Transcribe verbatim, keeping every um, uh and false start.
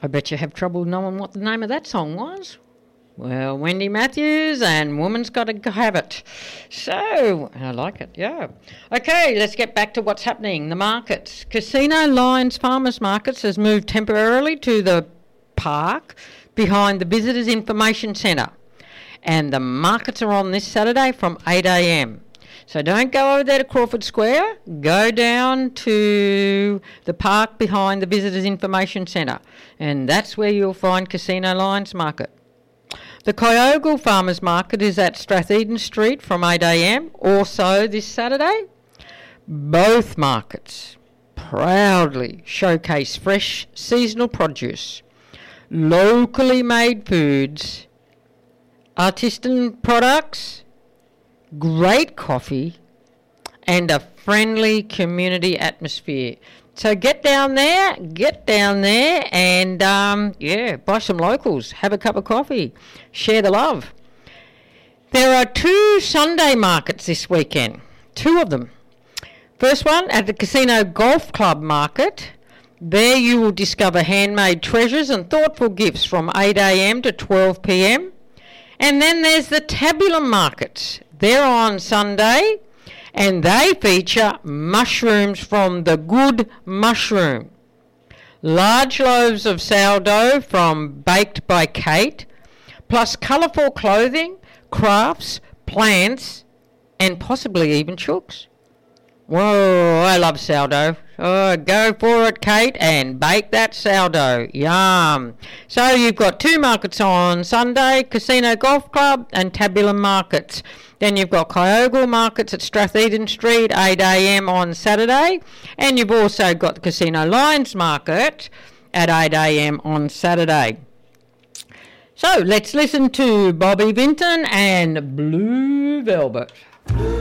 I bet you have trouble knowing what the name of that song was. Well, Wendy Matthews and Woman's Gotta Have It. So, I like it, yeah. Okay, let's get back to what's happening. The markets. Casino Lions Farmers Markets has moved temporarily to the park behind the Visitors Information Centre. And the markets are on this Saturday from eight a.m. So don't go over there to Crawford Square. Go down to the park behind the Visitors Information Centre. And that's where you'll find Casino Lions Market. The Kyogle Farmers Market is at Stratheden Street from eight a.m. also this Saturday. Both markets proudly showcase fresh seasonal produce, locally made foods, artisan products, great coffee, and a friendly community atmosphere. So get down there, get down there and, um, yeah, buy some locals, have a cup of coffee, share the love. There are two Sunday markets this weekend, two of them. First one at the Casino Golf Club Market. There you will discover handmade treasures and thoughtful gifts from eight a.m. to twelve p.m. And then there's the Tabulum Markets. They're on Sunday. And they feature mushrooms from the Good Mushroom. Large loaves of sourdough from Baked by Kate, plus colourful clothing, crafts, plants, and possibly even chooks. Whoa, I love sourdough. Oh, go for it, Kate, and bake that sourdough. Yum. So you've got two markets on Sunday, Casino Golf Club and Tabulum Markets. Then you've got Kyogle Markets at Stratheden Street, eight a.m. on Saturday. And you've also got the Casino Lions Market at eight a.m. on Saturday. So let's listen to Bobby Vinton and Blue Velvet.